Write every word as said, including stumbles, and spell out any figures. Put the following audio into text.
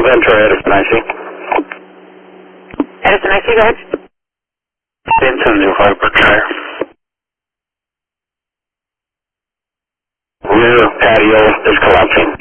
Ventura, Edison, I C. Edison, I C, go ahead. Into New Hertfordshire. Rear patio is collapsing.